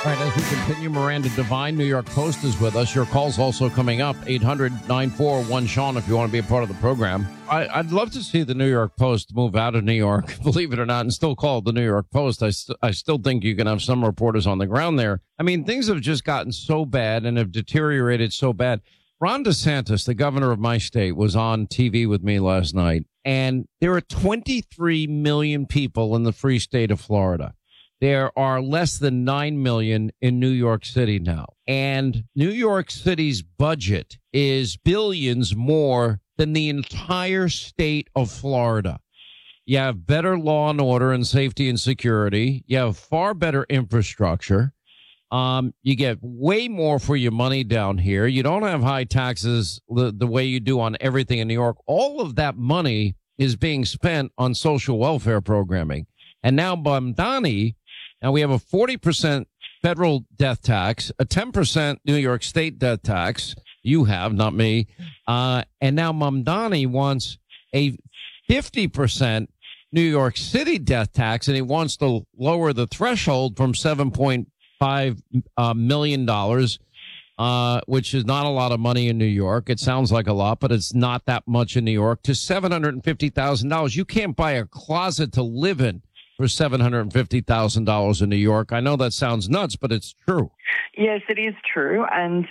All right, as we continue, Miranda Devine, New York Post, is with us. Your call's also coming up, 800-941-SEAN, if you want to be a part of the program. I'd love to see the New York Post move out of New York, believe it or not, and still call it the New York Post. I still think you can have some reporters on the ground there. I mean, things have just gotten so bad and have deteriorated so bad. Ron DeSantis, the governor of my state, was on TV with me last night, and there are 23 million people in the free state of Florida. There are less than 9 million in New York City now. And New York City's budget is billions more than the entire state of Florida. You have better law and order and safety and security. You have far better infrastructure. You get way more for your money down here. You don't have high taxes the way you do on everything in New York. All of that money is being spent on social welfare programming. And now Mamdani, now we have a 40% federal death tax, a 10% New York State death tax. You have, not me. And now Mamdani wants a 50% New York City death tax, and he wants to lower the threshold from $7.5 million, which is not a lot of money in New York. It sounds like a lot, but it's not that much in New York, to $750,000. You can't buy a closet to live in for $750,000 in New York. I know that sounds nuts, but it's true. Yes, it is true. And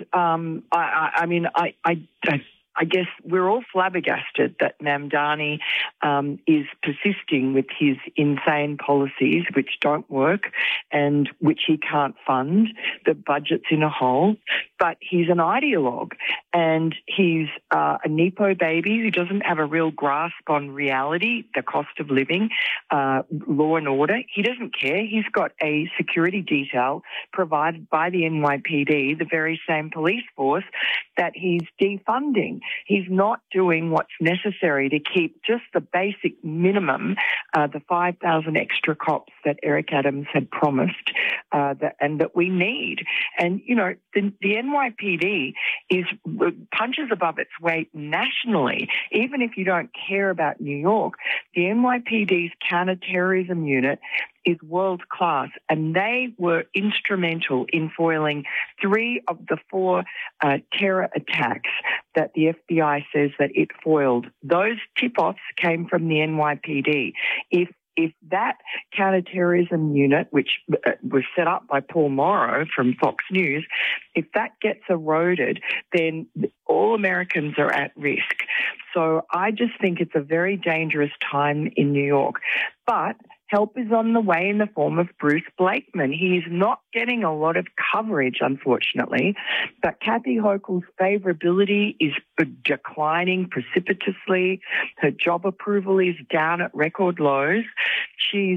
I guess we're all flabbergasted that Mamdani is persisting with his insane policies, which don't work and which he can't fund. The budget's in a hole. But he's an ideologue, and he's a Nepo baby who doesn't have a real grasp on reality, the cost of living, law and order. He doesn't care. He's got a security detail provided by the NYPD, the very same police force that he's defunding. He's not doing what's necessary to keep just the basic minimum, the 5,000 extra cops that Eric Adams had promised, and that we need. And, you know, the NYPD punches above its weight nationally. Even if you don't care about New York, the NYPD's counterterrorism unit is world class, and they were instrumental in foiling 3 of the 4 terror attacks that the FBI says that it foiled. Those tip-offs came from the NYPD. If that counterterrorism unit, which was set up by Paul Morrow from Fox News, if that gets eroded, then all Americans are at risk. So I just think it's a very dangerous time in New York. But help is on the way in the form of Bruce Blakeman. He's not getting a lot of coverage, unfortunately, but Kathy Hochul's favorability is declining precipitously. Her job approval is down at record lows. She's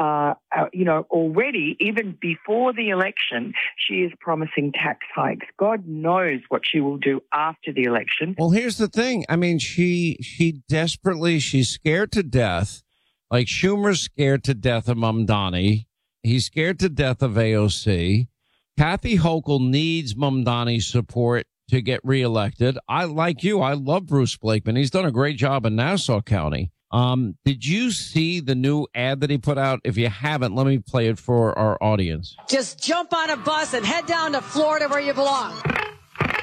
already, even before the election, she is promising tax hikes. God knows what she will do after the election. Well, here's the thing. I mean, she's scared to death. Like Schumer's scared to death of Mamdani. He's scared to death of AOC. Kathy Hochul needs Mamdani's support to get reelected. I love Bruce Blakeman. He's done a great job in Nassau County. Did you see the new ad that he put out? If you haven't, let me play it for our audience. Just jump on a bus and head down to Florida where you belong.